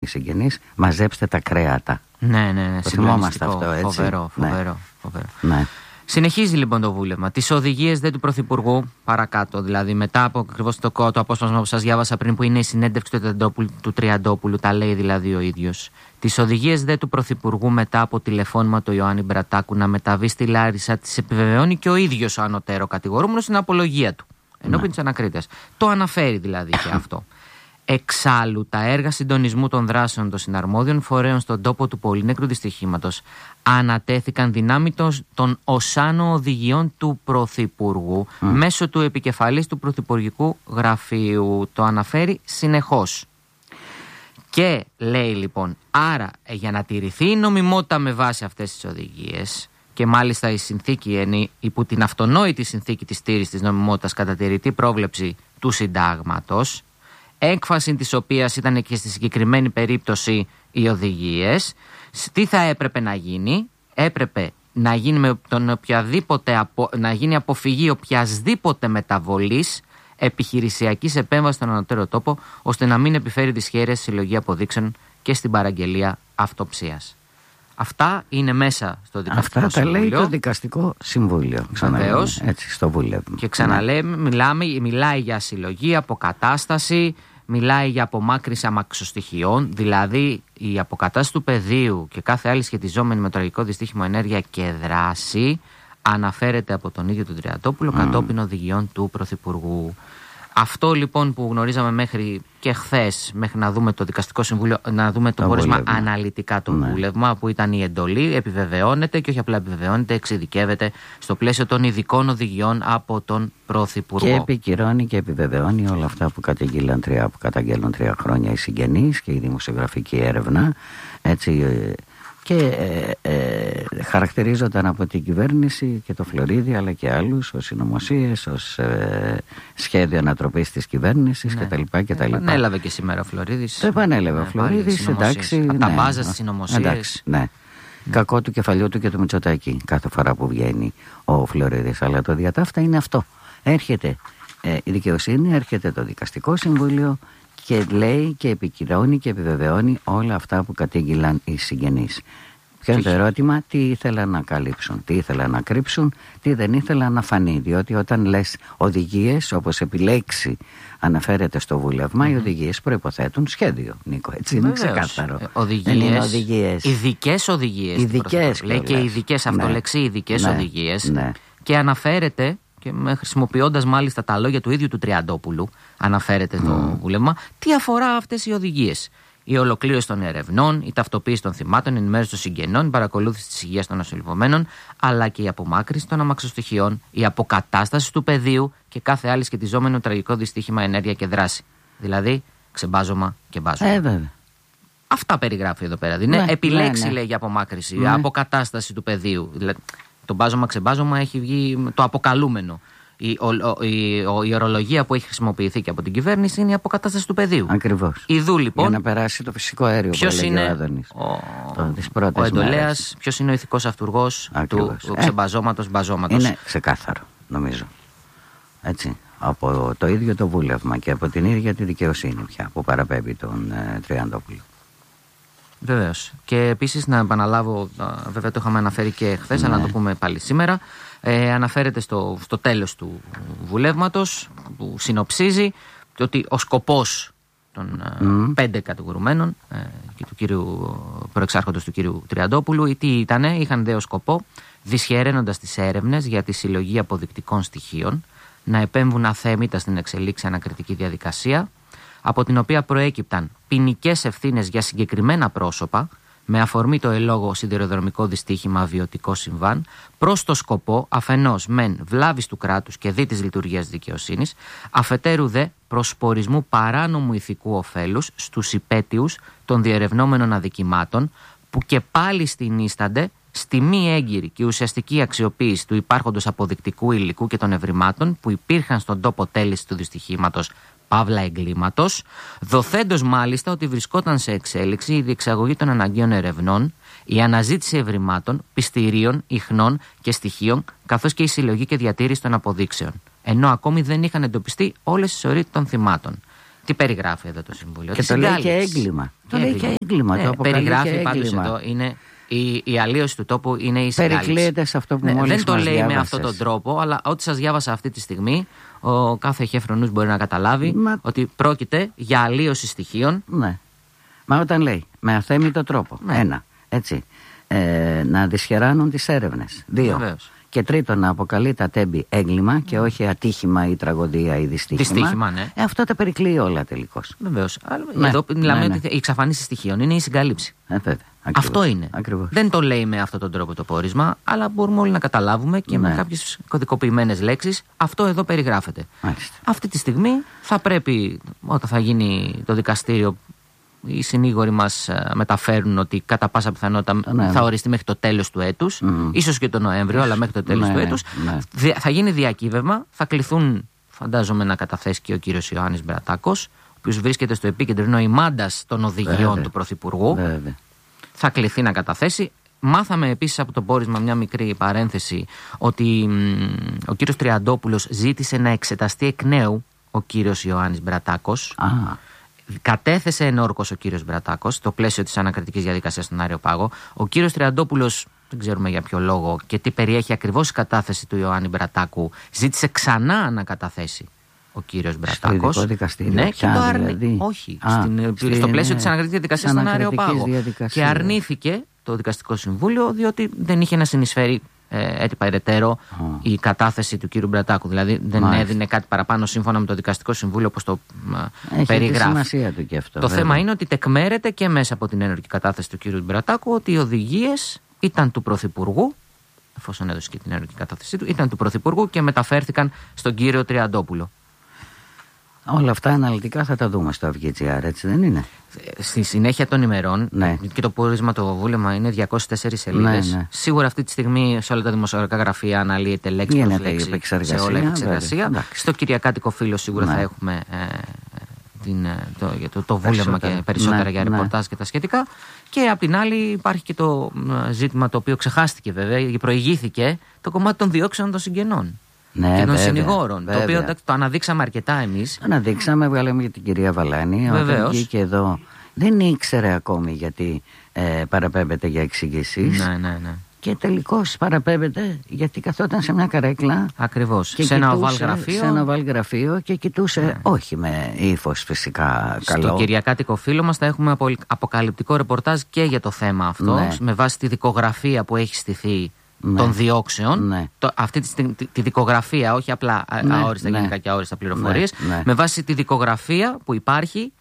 συγγενείς, μαζέψτε τα κρέατα. Ναι. Το θυμόμαστε αυτό, έτσι. Φοβερό. Ναι. Συνεχίζει λοιπόν το βούλευμα. Τις οδηγίες του Πρωθυπουργού, παρακάτω δηλαδή, μετά από ακριβώς το απόσπασμα που σας διάβασα πριν, που είναι η συνέντευξη του Τριαντόπουλου, τα λέει δηλαδή ο ίδιος. Τις οδηγίες του Πρωθυπουργού μετά από τηλεφώνημα του Ιωάννη Μπρατάκου να μεταβεί στη Λάρισα, τις επιβεβαιώνει και ο ίδιος ο ανωτέρω κατηγορούμενος στην απολογία του ενώπιον της ανακρίτριας. Το αναφέρει δηλαδή και αυτό. Εξάλλου, τα έργα συντονισμού των δράσεων των συναρμόδιων φορέων στον τόπο του πολυνέκρου δυστυχήματος ανατέθηκαν δυνάμει των οσάνων οδηγιών του Πρωθυπουργού μέσω του επικεφαλής του Πρωθυπουργικού Γραφείου. Το αναφέρει συνεχώς. Και λέει λοιπόν, άρα για να τηρηθεί η νομιμότητα με βάση αυτές τις οδηγίες, και μάλιστα η συνθήκη, υπό την αυτονόητη συνθήκη της στήρησης της νομιμότητας κατά τη ρητή πρόβλεψη του συντάγματος, έκφαση της οποίας ήταν και στη συγκεκριμένη περίπτωση οι οδηγίες, τι θα έπρεπε να γίνει? Έπρεπε να γίνει, να γίνει αποφυγή οποιασδήποτε μεταβολής επιχειρησιακής επέμβασης στον ανωτέρω τόπο, ώστε να μην επιφέρει δυσχέρειες στη συλλογή αποδείξεων και στην παραγγελία αυτοψίας. Αυτά είναι μέσα στο Δικαστικό Αυτά Συμβούλιο. τα λέει το Δικαστικό Συμβούλιο. Βεβαίως. Έτσι, στο βούλευμα. Και ξαναλέμε, μιλάει για συλλογή, αποκατάσταση, μιλάει για απομάκρυνση αμαξοστοιχειών, δηλαδή η αποκατάσταση του πεδίου και κάθε άλλη σχετιζόμενη με τραγικό δυστύχημα ενέργεια και δράση αναφέρεται από τον ίδιο τον Τριαντόπουλο κατόπιν οδηγιών του Πρωθυπουργού. Αυτό λοιπόν που γνωρίζαμε μέχρι και χθες, μέχρι να δούμε το Δικαστικό Συμβούλιο, να δούμε το πόρισμα αναλυτικά το βούλευμα, που ήταν η εντολή, επιβεβαιώνεται και όχι απλά επιβεβαιώνεται, εξειδικεύεται στο πλαίσιο των ειδικών οδηγιών από τον Πρωθυπουργό. Και επικυρώνει και επιβεβαιώνει όλα αυτά που καταγγέλνουν 3 χρόνια οι συγγενείς και η δημοσιογραφική έρευνα, έτσι. Και χαρακτηρίζονταν από την κυβέρνηση και το Φλωρίδη αλλά και άλλους ως συνωμοσίες, ως σχέδιο ανατροπής της κυβέρνησης κτλ. Επανέλαβε και σήμερα ο Φλωρίδης. Το επανέλαβε ο Φλωρίδης, εντάξει. Από τα μπάζα στις συνωμοσίες. Κακό του κεφαλιού του και του Μητσοτάκη κάθε φορά που βγαίνει ο Φλωρίδης. Αλλά το διατάφτα είναι αυτό. Έρχεται η δικαιοσύνη, έρχεται το Δικαστικό Συμβούλιο και λέει και επικυρώνει και επιβεβαιώνει όλα αυτά που κατήγγειλαν οι συγγενείς. Ποιο είναι το ερώτημα? Τι ήθελαν να καλύψουν, τι ήθελαν να κρύψουν, τι δεν ήθελαν να φανεί. Διότι όταν λες οδηγίες, όπως επιλέξει αναφέρεται στο βούλευμα, οι οδηγίες προϋποθέτουν σχέδιο, Νίκο. Έτσι είναι ξεκάθαρο. Οδηγίες, ειδικές οδηγίες. Λέει και ειδικές, αυτολεξή ειδικές οδηγίες. Και αναφέρεται, και χρησιμοποιώντας μάλιστα τα λόγια του ίδιου του Τριαντόπουλου, αναφέρεται το βούλευμα, τι αφορά αυτές οι οδηγίες. Η ολοκλήρωση των ερευνών, η ταυτοποίηση των θυμάτων, η ενημέρωση των συγγενών, η παρακολούθηση της υγείας των νοσηλευομένων, αλλά και η απομάκρυνση των αμαξοστοιχειών, η αποκατάσταση του πεδίου και κάθε άλλη σχετιζόμενο τραγικό δυστύχημα, ενέργεια και δράση. Δηλαδή, ξεμπάζωμα και μπάζωμα. Αυτά περιγράφει εδώ πέρα. Επιλέξει, λέει, για απομάκρυνση, αποκατάσταση του πεδίου. Δηλαδή, το μπάζωμα-ξεμπάζωμα έχει βγει το αποκαλούμενο. Η ορολογία που έχει χρησιμοποιηθεί και από την κυβέρνηση είναι η αποκατάσταση του πεδίου. Ακριβώς. Ιδού λοιπόν. Για να περάσει το φυσικό αέριο που έλεγε ο Άδωνης. Ο εντολέας, ποιος είναι ο ηθικός αυτουργός του ξεμπαζώματος μπαζώματος. Είναι ξεκάθαρο, νομίζω. Έτσι. Από το ίδιο το βούλευμα και από την ίδια τη δικαιοσύνη πια που παραπέμπει τον Τριαντόπουλο. Βεβαίως. Και επίσης να επαναλάβω, βέβαια το είχαμε αναφέρει και χθες, αλλά να το πούμε πάλι σήμερα. Αναφέρεται στο τέλος του βουλεύματος που συνοψίζει ότι ο σκοπός των 5 κατηγορουμένων και του κύριου προεξάρχοντος του κύριου Τριαντόπουλου είχαν δε ως σκοπό, δυσχεραίνοντας τις έρευνες για τη συλλογή αποδεικτικών στοιχείων, να επέμβουν αθέμητα στην εξελίξη ανακριτική διαδικασία, από την οποία προέκυπταν ποινικές ευθύνες για συγκεκριμένα πρόσωπα, με αφορμή το ελόγω σιδηροδρομικό δυστύχημα βιωτικό συμβάν, προς το σκοπό αφενός μεν βλάβης του κράτους και δι της λειτουργίας δικαιοσύνης, αφετέρου δε προσπορισμού παράνομου ηθικού ωφέλους στους υπέτειους των διερευνόμενων αδικημάτων, που και πάλι συνίστανται στη μη έγκυρη και ουσιαστική αξιοποίηση του υπάρχοντος αποδεικτικού υλικού και των ευρημάτων που υπήρχαν στον τόπο τέλεσης του δυστυχήματος παύλα εγκλήματος, δοθέντος μάλιστα ότι βρισκόταν σε εξέλιξη η διεξαγωγή των αναγκαίων ερευνών, η αναζήτηση ευρημάτων, πιστηρίων, ιχνών και στοιχείων, καθώς και η συλλογή και διατήρηση των αποδείξεων, ενώ ακόμη δεν είχαν εντοπιστεί όλες οι σωροί των θυμάτων. Τι περιγράφει εδώ το Συμβούλιο? Και το λέει και έγκλημα. Το λέει και έγκλημα. Ναι, περιγράφει πάντως εδώ είναι η αλλίωση του τόπου, είναι η συγκάλυψη. Περικλείεται σε αυτό που μόλις δεν το μας λέει διάβασες. με αυτόν τον τρόπο, αλλά ό,τι σας διάβασα αυτή τη στιγμή, ο κάθε χέφρονους μπορεί να καταλάβει ότι πρόκειται για αλλίωση στοιχείων. Ναι. Μα όταν λέει με αθέμητο τρόπο, ένα, έτσι, να δυσχεράνουν τις έρευνες, 2. Βεβαίως. Και 3, να αποκαλεί τα τέμπη έγκλημα και όχι ατύχημα ή τραγωδία ή δυστύχημα. Δυστύχημα, ναι. Αυτό τα περικλείει όλα τελικώς. Βεβαίως. Εδώ μιλάμε ότι η εξαφάνιση στοιχείων είναι η συγκάλυψη. Βέβαια. Αυτό είναι. Ακριβώς. Δεν το λέει με αυτόν τον τρόπο το πόρισμα, αλλά μπορούμε όλοι να καταλάβουμε και με κάποιες κωδικοποιημένες λέξεις. Αυτό εδώ περιγράφεται. Μάλιστα. Αυτή τη στιγμή θα πρέπει, όταν θα γίνει το δικαστήριο, οι συνήγοροι μας μεταφέρουν ότι κατά πάσα πιθανότητα θα οριστεί μέχρι το τέλος του έτους, ίσως και τον Νοέμβριο, αλλά μέχρι το τέλος του έτους. Θα γίνει διακύβευμα, θα κληθούν, φαντάζομαι, να καταθέσει και ο κύριος Ιωάννης Μπρατάκος, ο οποίος βρίσκεται στο επίκεντρο, είναι ο ημάντας των οδηγιών του Πρωθυπουργού. Θα κληθεί να καταθέσει. Μάθαμε επίσης από το πόρισμα, μια μικρή παρένθεση, ότι ο κύριος Τριαντόπουλος ζήτησε να εξεταστεί εκ νέου ο κύριος Ιωάννης Μπρατάκος. Κατέθεσε ενόρκος ο κύριος Μπρατάκος στο πλαίσιο της ανακριτικής διαδικασίας στον Άριο Πάγο. Ο κύριος Τριαντόπουλος, δεν ξέρουμε για ποιο λόγο και τι περιέχει ακριβώς η κατάθεση του Ιωάννη Μπρατάκου, ζήτησε ξανά να καταθέσει ο κύριος Μπρατάκος. Στο δικαστήριο. Ναι, και το δηλαδή. Όχι. Στο πλαίσιο της ανακριτικής διαδικασίας στον Άριο Πάγο. Και αρνήθηκε το Δικαστικό Συμβούλιο, διότι δεν είχε να συνεισφέρει έτυπα περαιτέρω η κατάθεση του κύριου Μπρατάκου. Δηλαδή δεν έδινε κάτι παραπάνω σύμφωνα με το Δικαστικό Συμβούλιο, όπως το περιγράφει. Έχει σημασία του και αυτό. Το θέμα είναι ότι τεκμέρεται και μέσα από την ένορκη κατάθεση του κύριου Μπρατάκου ότι οι οδηγίες ήταν του Πρωθυπουργού, εφόσον έδωσε και την ένορκη κατάθεσή του, ήταν του Πρωθυπουργού και μεταφέρθηκαν στον κύριο Τριαντόπουλο. Όλα αυτά αναλυτικά θα τα δούμε στο Αυγή.gr, έτσι δεν είναι? Στη συνέχεια των ημερών, και το πόρισμα, το βούλευμα είναι 204 σελίδες. Σίγουρα αυτή τη στιγμή σε όλα τα δημοσιογραφικά γραφεία αναλύεται λέξη προς λέξη σε όλα η επεξεργασία. Στο Κυριακάτικο Φύλλο σίγουρα θα έχουμε το βούλευμα και περισσότερα για ρεπορτάζ και τα σχετικά. Και απ' την άλλη υπάρχει και το ζήτημα το οποίο ξεχάστηκε βέβαια, προηγήθηκε, το κομμάτι των διώξεων των συγγενών. Και των συνηγόρων. Το οποίο το αναδείξαμε αρκετά εμείς. Αναδείξαμε, βγάλαμε για την κυρία Βαλάνη. Όταν βγήκε εδώ, δεν ήξερε ακόμη γιατί παραπέμπεται για εξηγήσεις. Ναι. Και τελικώς παραπέμπεται γιατί καθόταν σε μια καρέκλα. Ακριβώς. Σε ένα οβάλ γραφείο. Σε ένα οβάλ γραφείο και κοιτούσε, όχι με ύφος φυσικά καλό. Στο Κυριακάτικο Φύλλο μας θα έχουμε αποκαλυπτικό ρεπορτάζ και για το θέμα αυτό. Με βάση τη δικογραφία που έχει στηθεί των διώξεων, αυτή τη δικογραφία, όχι απλά αόριστα γενικά και αόριστα πληροφορίες, με βάση τη δικογραφία που υπάρχει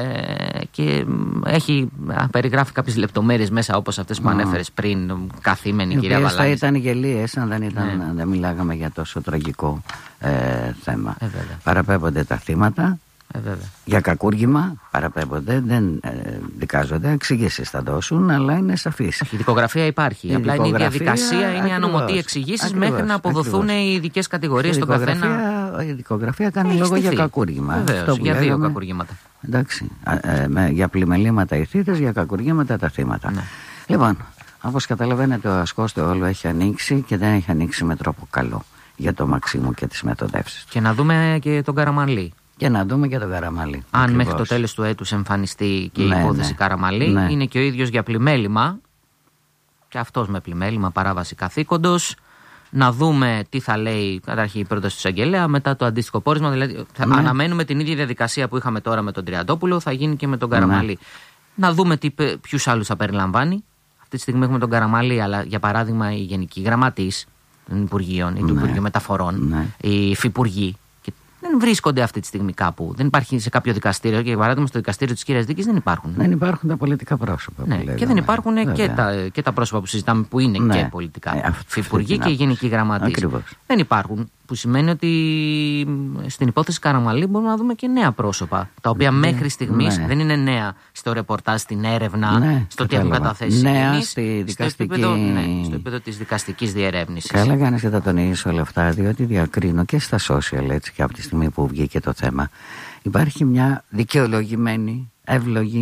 και περιγράφει κάποιες λεπτομέρειες μέσα, όπως αυτές που ανέφερες πριν, καθήμενη κυρία Βαλάνη. Θα ήταν γελίες αν δεν μιλάγαμε για τόσο τραγικό θέμα. Παραπέμπονται τα θύματα. Για κακούργημα παραπέμπονται, δεν δικάζονται, εξηγήσεις θα δώσουν, αλλά είναι σαφείς. Η δικογραφία υπάρχει. Απλά είναι η διαδικασία, είναι οι ανωμοτοί εξηγήσεις μέχρι να αποδοθούν οι ειδικές κατηγορίες στον καθένα. Η δικογραφία κάνει λόγο για κακούργημα. Βεβαίως, για δύο κακούργηματα. Εντάξει. Για πλημελήματα οι θύτες, για κακούργηματα τα θύματα. Λοιπόν, όπως καταλαβαίνετε, ο ασκός του όλου έχει ανοίξει και δεν έχει ανοίξει με τρόπο καλό για το Μαξίμου και τις μεθοδεύσεις. Και να δούμε και τον Καραμανλή. Και να δούμε και τον Καραμανλή. Αν μέχρι το τέλος του έτους εμφανιστεί και η υπόθεση Καραμανλή, είναι και ο ίδιος για πλημέλημα, και αυτός με πλημέλημα, παράβαση καθήκοντος. Να δούμε τι θα λέει καταρχήν η πρόταση του εισαγγελέα, μετά το αντίστοιχο πόρισμα. Δηλαδή, αναμένουμε την ίδια διαδικασία που είχαμε τώρα με τον Τριαντόπουλο, θα γίνει και με τον Καραμανλή. Να δούμε ποιους άλλους θα περιλαμβάνει. Αυτή τη στιγμή έχουμε τον Καραμανλή, αλλά για παράδειγμα η Γενική Γραμματής των Υπουργείων, ή του Υπουργείου Μεταφορών, οι υφυπουργοί. Δεν βρίσκονται αυτή τη στιγμή κάπου. Δεν υπάρχει σε κάποιο δικαστήριο. Και για παράδειγμα, στο δικαστήριο της κυρίας Δίκης δεν υπάρχουν. Δεν υπάρχουν τα πολιτικά πρόσωπα. Και δεν υπάρχουν και τα πρόσωπα που συζητάμε που είναι και πολιτικά. Υφυπουργοί και η Γενική Γραμματής. Δεν υπάρχουν. Που σημαίνει ότι στην υπόθεση Καραμανλή μπορούμε να δούμε και νέα πρόσωπα. Τα οποία μέχρι στιγμής δεν είναι νέα στο ρεπορτάζ, στην έρευνα, στο τι έχουν καταθέσει. Νέα στο επίπεδο της δικαστικής διερεύνησης. Καλά κάνεις και τα τονίζεις όλα αυτά, διότι διακρίνω και στα social, έτσι, και από τη στιγμή που βγήκε το θέμα, υπάρχει μια δικαιολογημένη, εύλογη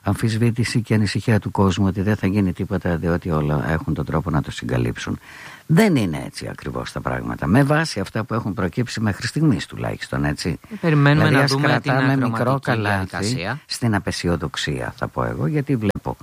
αμφισβήτηση και ανησυχία του κόσμου ότι δεν θα γίνει τίποτα διότι όλα έχουν τον τρόπο να το συγκαλύψουν. Δεν είναι έτσι ακριβώς τα πράγματα. Με βάση αυτά που έχουν προκύψει μέχρι στιγμής τουλάχιστον, έτσι. Περιμένουμε δηλαδή, να δούμε την μικρό καλάθι διαδικασία στην απεσιοδοξία, θα πω εγώ, γιατί βλέπω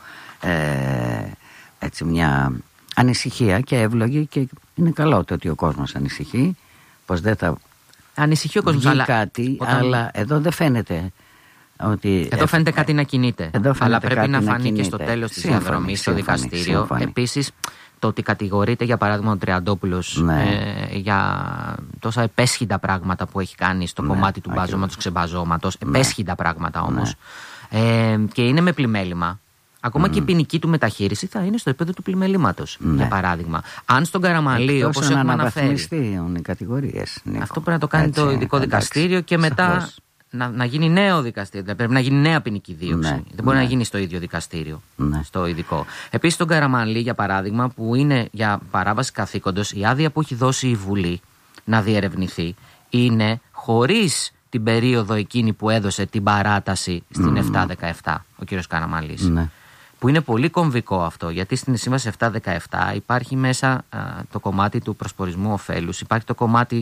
έτσι μια ανησυχία και εύλογη, και είναι καλό το ότι ο κόσμος ανησυχεί, πως δεν θα ανησυχεί ο κόσμος, αλλά κάτι, αλλά εδώ δεν φαίνεται ότι... Εδώ φαίνεται κάτι να κινείται, αλλά πρέπει να φανεί και στο τέλος της διαδρομής στο δικαστήριο. Επίσης, το ότι κατηγορείται για παράδειγμα ο Τριαντόπουλος για τόσα επέσχυντα πράγματα που έχει κάνει στο κομμάτι του μπαζώματος, ξεμπαζώματος, επέσχυντα πράγματα όμως, και είναι με πλημέλημα. Ακόμα και η ποινική του μεταχείριση θα είναι στο επίπεδο του πλημελήματος, για παράδειγμα. Αν στον Καραμανλή, όπως έχουμε αναφέρει, οι κατηγορίες, Νίκο, αυτό πρέπει να το κάνει το ειδικό δικαστήριο και μετά να γίνει νέο δικαστήριο. Δηλαδή πρέπει να γίνει νέα ποινική δίωξη. Δεν μπορεί να γίνει στο ίδιο δικαστήριο, στο ειδικό. Επίσης, στον Καραμανλή, για παράδειγμα, που είναι για παράβαση καθήκοντος, η άδεια που έχει δώσει η Βουλή να διερευνηθεί είναι χωρίς την περίοδο εκείνη που έδωσε την παράταση στην 7-17 ο κύριος Καραμανλής. Που είναι πολύ κομβικό αυτό, γιατί στην σύμβαση 7-17 υπάρχει μέσα το κομμάτι του προσπορισμού ωφέλους, υπάρχει το κομμάτι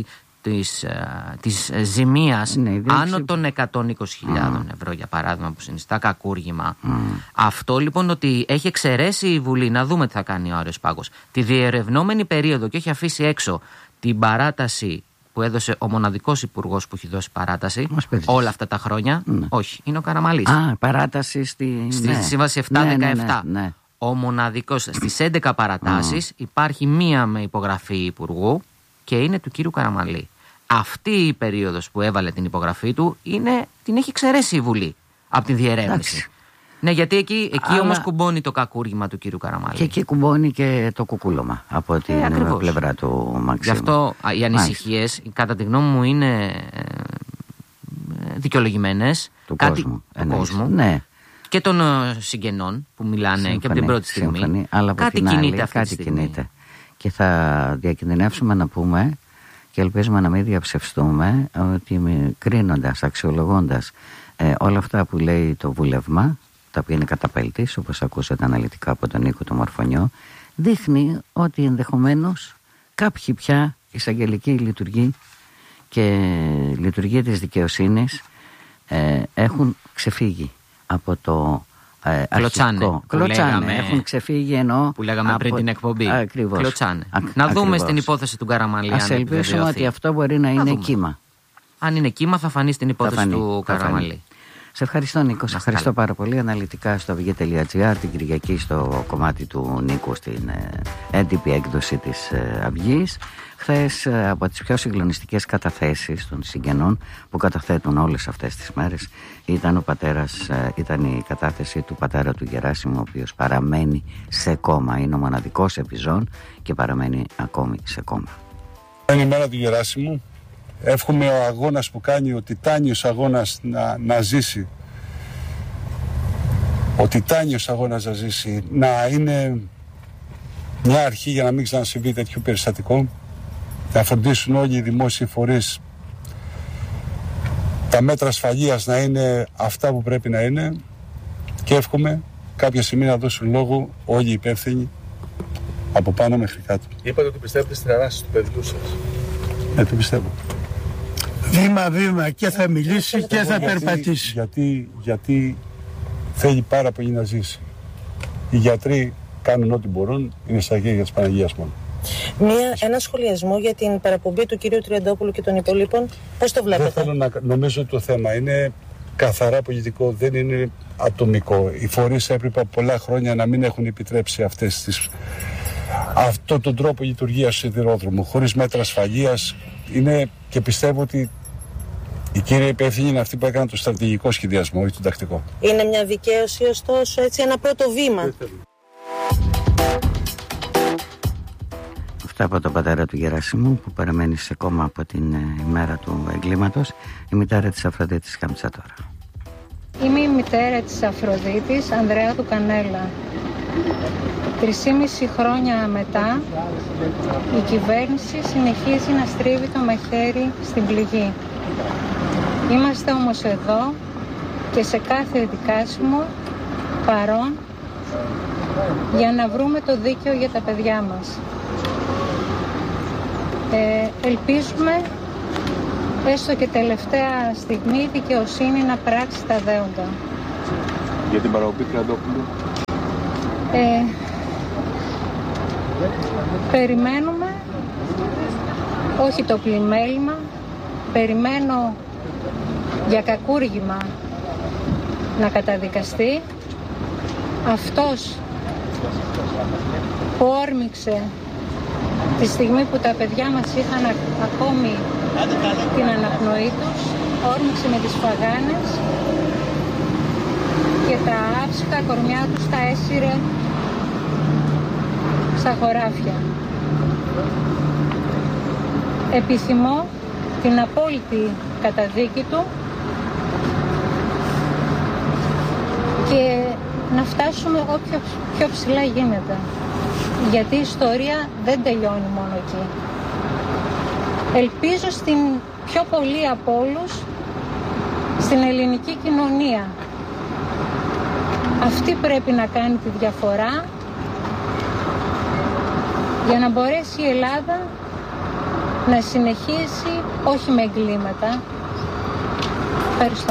της ζημίας άνω των 120.000 ευρώ, για παράδειγμα, που συνιστά κακούργημα. Αυτό λοιπόν, ότι έχει εξαιρέσει η Βουλή, να δούμε τι θα κάνει ο Άριος Πάγος, τη διερευνόμενη περίοδο, και έχει αφήσει έξω την παράταση που έδωσε ο μοναδικός υπουργός που έχει δώσει παράταση όλα αυτά τα χρόνια. Όχι, είναι ο Καραμανλής. Παράταση στη σύμβαση 7-17. Ο μοναδικός στις 11 παρατάσεις υπάρχει μία με υπογραφή υπουργού και είναι του κύριου Καραμανλή. Αυτή η περίοδος που έβαλε την υπογραφή του την έχει εξαιρέσει η Βουλή από τη διερεύνηση. Ναι, γιατί εκεί όμως κουμπώνει το κακούργημα του κύριου Καραμανλή. Και εκεί κουμπώνει και το κουκούλωμα από την πλευρά του Μαξίμου. Γι' αυτό οι ανησυχίες, κατά τη γνώμη μου, είναι δικαιολογημένες. Του κόσμου. Ναι. Και των συγγενών που μιλάνε και από την πρώτη στιγμή. Αλλά από κάτι την κινείται άλλη, αυτή τη στιγμή. Κινείται. Και θα διακινδυνεύσουμε να πούμε, και ελπίζουμε να μην διαψευστούμε, ότι κρίνοντας, αξιολογώντας όλα αυτά που λέει το βούλευμα, τα οποία είναι καταπέλτης, όπως ακούσατε αναλυτικά από τον Νίκο τον Μορφωνιό, δείχνει ότι ενδεχομένως κάποιοι πια εισαγγελική λειτουργοί και λειτουργία της δικαιοσύνης έχουν ξεφύγει από το Κλωτσάνε. Έχουν ξεφύγει, ενώ που λέγαμε πριν την εκπομπή. Ακριβώς. Κλωτσάνε. Να δούμε στην υπόθεση του Καραμανλή. Ας ελπίσουμε ότι αυτό μπορεί να είναι κύμα. Αν είναι κύμα, θα φανεί στην υπόθεση του Καραμανλή. Σε ευχαριστώ, Νίκο. Σε ευχαριστώ πάρα πολύ. Αναλυτικά στο avyge.gr, την Κυριακή στο κομμάτι του Νίκου, στην έντυπη έκδοση της Αυγής. Χθες, από τις πιο συγκλονιστικές καταθέσεις των συγγενών που καταθέτουν όλες αυτές τις μέρες, ήταν η κατάθεση του πατέρα του Γεράσιμου, ο οποίος παραμένει σε κόμμα. Είναι ο μοναδικός επιζών και παραμένει ακόμη σε κόμμα. Είναι η μέρα του Γεράσιμου. Εύχομαι ο αγώνας που κάνει, ο τιτάνιος αγώνας να ζήσει. Ο τιτάνιος αγώνας να ζήσει, να είναι μια αρχή για να μην ξανασυμβεί τέτοιο περιστατικό. Να φροντίσουν όλοι οι δημόσιοι φορείς τα μέτρα ασφαλείας να είναι αυτά που πρέπει να είναι, και εύχομαι κάποια στιγμή να δώσουν λόγο όλοι οι υπεύθυνοι από πάνω μέχρι κάτω. Είπατε ότι πιστεύετε στην ανάσταση του παιδιού σας. Το πιστεύω. Βήμα-βήμα, και θα μιλήσει και θα περπατήσει. Γιατί θέλει πάρα πολύ να ζήσει. Οι γιατροί κάνουν ό,τι μπορούν, είναι στα χέρια της Παναγίας μόνο. Ένα σχολιασμό για την παραπομπή του κύριου Τριαντόπουλου και των υπολείπων. Πώς το βλέπετε? Δεν θέλω νομίζω ότι το θέμα είναι καθαρά πολιτικό, δεν είναι ατομικό. Οι φορείς έπρεπε πολλά χρόνια να μην έχουν επιτρέψει αυτόν τον τρόπο λειτουργίας του σιδηρόδρομου, χωρίς μέτρα ασφαλείας. Είναι, και πιστεύω ότι οι κύριοι υπεύθυνοι είναι αυτοί που έκαναν το στρατηγικό σχεδιασμό, όχι τον τακτικό. Είναι μια δικαίωση, ωστόσο, έτσι, ένα πρώτο βήμα. Αυτά από τον πατέρα του Γερασιμού, που παραμένει σε κόμμα από την ημέρα του εγκλήματος, η μητέρα της Αφροδίτης Καμτσατόρα. Είμαι η μητέρα της Αφροδίτης, Ανδρέα του Κανέλα. 3,5 χρόνια μετά, η κυβέρνηση συνεχίζει να στρίβει το μαχαίρι στην πληγή. Είμαστε όμως εδώ και σε κάθε δικάσιμο παρόν για να βρούμε το δίκαιο για τα παιδιά μας. Ελπίζουμε έστω και τελευταία στιγμή η δικαιοσύνη να πράξει τα δέοντα. Για την παραπομπή Τριαντόπουλου. Περιμένουμε, όχι το πλημέλημα, περιμένω για κακούργημα να καταδικαστεί. Αυτός που όρμηξε τη στιγμή που τα παιδιά μας είχαν ακόμη την αναπνοή τους, όρμηξε με τις φαγάνες και τα άψυχα κορμιά τους τα έσυρε στα χωράφια. Επιθυμώ την απόλυτη καταδίκη του και να φτάσουμε όποιο πιο ψηλά γίνεται. Γιατί η ιστορία δεν τελειώνει μόνο εκεί. Ελπίζω στην πιο πολύ από όλους στην ελληνική κοινωνία. Αυτή πρέπει να κάνει τη διαφορά για να μπορέσει η Ελλάδα να συνεχίσει όχι με εγκλήματα. Ευχαριστώ.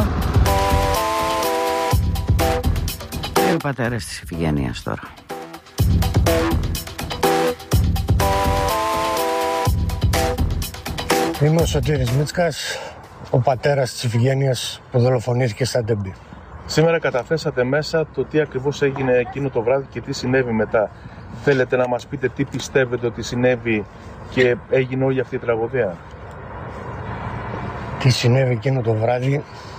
Ο πατέρας της Ιφηγένειας τώρα. Είμαι ο Σωτήρης Μίτσκας, ο πατέρας της Ιφηγένειας που δολοφονήθηκε στα Ντεμπή. Σήμερα καταθέσατε μέσα το τι ακριβώς έγινε εκείνο το βράδυ και τι συνέβη μετά. Θέλετε να μας πείτε τι πιστεύετε ότι συνέβη και έγινε όλη αυτή η τραγωδία? Τι συνέβη εκείνο το βράδυ?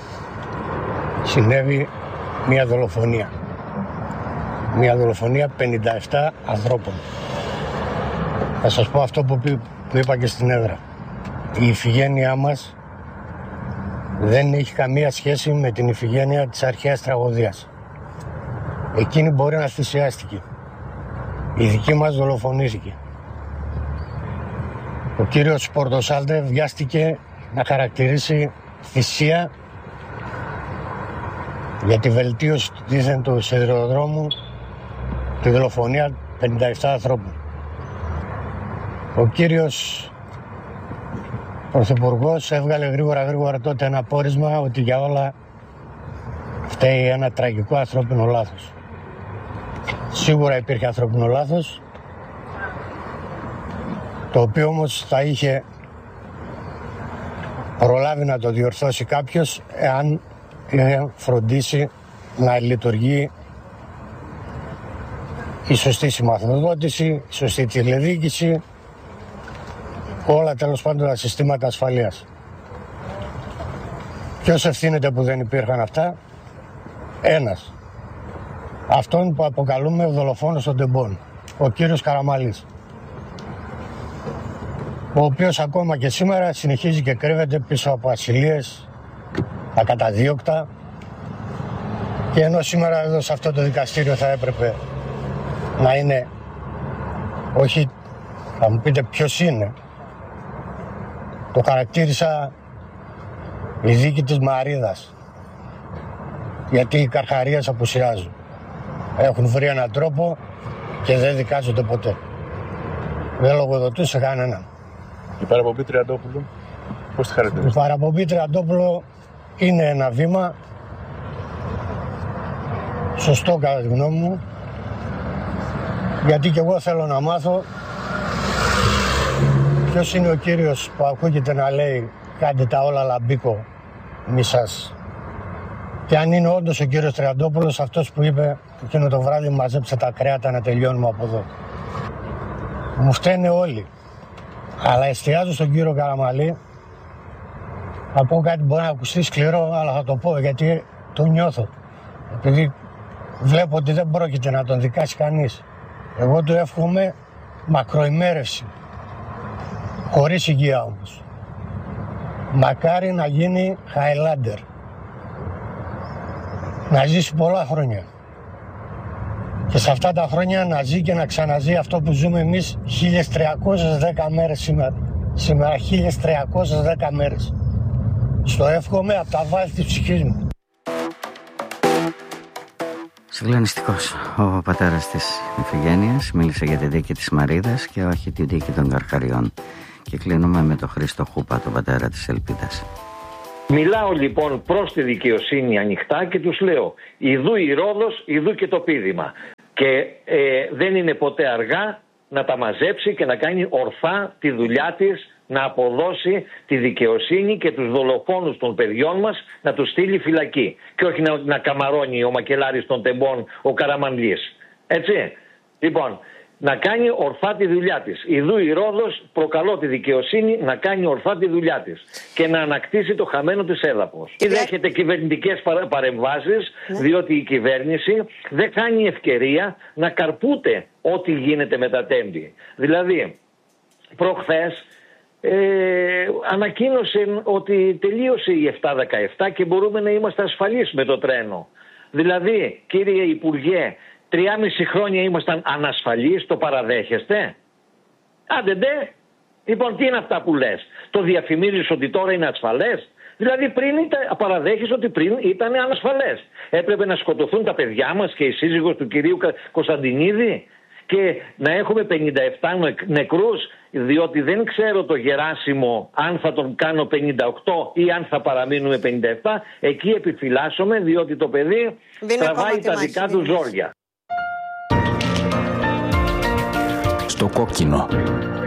Συνέβη μια δολοφονία. Μια δολοφονία 57 ανθρώπων. Θα σας πω αυτό που είπα και στην έδρα. Η Ιφηγένειά μας δεν έχει καμία σχέση με την Ιφηγένεια της αρχαίας τραγωδίας. Εκείνη μπορεί να θυσιάστηκε. Η δική μας δολοφονήθηκε. Ο κύριος Πορτοσάλτε βιάστηκε να χαρακτηρίσει θυσία για τη βελτίωση του δίθεν του σιδηροδρόμου τη δολοφονία 57 ανθρώπων. Ο κύριος Πρωθυπουργός έβγαλε γρήγορα τότε ένα πόρισμα ότι για όλα φταίει ένα τραγικό ανθρώπινο λάθος. Σίγουρα υπήρχε ανθρώπινο λάθος, το οποίο όμως θα είχε προλάβει να το διορθώσει κάποιος εάν είχε φροντίσει να λειτουργεί η σωστή συμμαθοδότηση, η σωστή τηλεδιοίκηση, όλα τέλος πάντων τα συστήματα ασφαλείας. Ποιος ευθύνεται που δεν υπήρχαν αυτά? Ένας. Αυτόν που αποκαλούμε ο δολοφόνος των Ντεμπών, ο κύριος Καραμαλής, ο οποίος ακόμα και σήμερα συνεχίζει και κρύβεται πίσω από ασυλίες, ακαταδίωκτα, και ενώ σήμερα εδώ σε αυτό το δικαστήριο θα έπρεπε να είναι, όχι, θα μου πείτε ποιος είναι, το χαρακτήρισα η δίκη της Μαρίδας, γιατί οι καρχαρίες απουσιάζουν. Έχουν βρει έναν τρόπο και δεν δικάζονται ποτέ. Δεν λογοδοτούν σε κανέναν. Η παραπομπή Τριαντόπουλου, πώς τη χαρακτηρίζετε? Η παραπομπή Τριαντόπουλου είναι ένα βήμα σωστό κατά τη γνώμη μου, γιατί και εγώ θέλω να μάθω ποιος είναι ο κύριος που ακούγεται να λέει κάντε τα όλα λαμπίκο μη σας. Και αν είναι όντως ο κύριος Τριαντόπουλος αυτός που είπε εκείνο το βράδυ μαζέψε τα κρέατα να τελειώνουμε από εδώ. Μου φταίνε όλοι. Αλλά εστιάζω στον κύριο Καραμαλή. Θα πω κάτι μπορεί να ακουστεί σκληρό, αλλά θα το πω γιατί το νιώθω. Επειδή βλέπω ότι δεν πρόκειται να τον δικάσει κανείς. Εγώ του εύχομαι μακροημέρευση. Χωρίς υγεία όμως. Μακάρι να γίνει Χάιλάντερ. Να ζήσει πολλά χρόνια. Και σε αυτά τα χρόνια να ζει και να ξαναζεί αυτό που ζούμε εμείς 1310 μέρες σήμερα. Σήμερα 1310 μέρες. Στο εύχομαι από τα βάθη της ψυχής μου. Συγκλονιστικός ο πατέρας της Ιφηγένειας. Μίλησε για τη δίκη της Μαρίδας και όχι τη δίκη των Καρχαριών. Και κλείνουμε με τον Χρήστο Χούπα, τον πατέρα της Ελπίδας. Μιλάω λοιπόν προς τη δικαιοσύνη ανοιχτά και τους λέω: ιδού η Ρόδος, ιδού και το πείδημα. Και δεν είναι ποτέ αργά να τα μαζέψει και να κάνει ορθά τη δουλειά της, να αποδώσει τη δικαιοσύνη και τους δολοφόνους των παιδιών μας να τους στείλει φυλακή. Και όχι να καμαρώνει ο μακελάρης των τεμπών, ο Καραμανλής. Έτσι. Λοιπόν, να κάνει ορθά τη δουλειά της. Ιδού η Ρόδος, προκαλώ τη δικαιοσύνη να κάνει ορθά τη δουλειά της και να ανακτήσει το χαμένο της έδαφος. Ή δέχεται κυβερνητικές παρεμβάσεις, διότι η κυβέρνηση δεν κάνει ευκαιρία να καρπούται ό,τι γίνεται με τα τέμπη. Δηλαδή, προχθές ανακοίνωσε ότι τελείωσε η 717 και μπορούμε να είμαστε ασφαλείς με το τρένο. Δηλαδή, κύριε Υπουργέ, 3,5 χρόνια ήμασταν ανασφαλείς, το παραδέχεστε? Άντε ντε. Λοιπόν, τι είναι αυτά που λες? Το διαφημίζεις ότι τώρα είναι ασφαλές? Δηλαδή παραδέχεις ότι πριν ήταν ανασφαλές. Έπρεπε να σκοτωθούν τα παιδιά μας και η σύζυγος του κυρίου Κωνσταντινίδη και να έχουμε 57 νεκρούς, διότι δεν ξέρω το Γεράσιμο αν θα τον κάνω 58 ή αν θα παραμείνουμε 57. Εκεί επιφυλάσσομαι, διότι το παιδί τραβάει τα δικά του ζόρια. Στο κόκκινο.